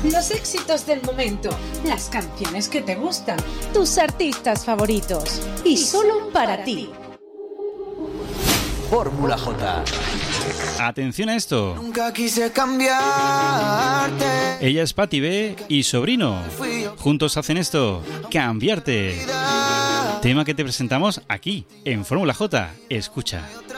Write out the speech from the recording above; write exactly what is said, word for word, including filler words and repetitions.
Los éxitos del momento, las canciones que te gustan, tus artistas favoritos y solo para ti. Fórmula J. Atención a esto. Nunca quise cambiarte. Ella es Patti B y Sobrino. Juntos hacen esto, Cambiarte. Tema que te presentamos aquí, en Fórmula J. Escucha.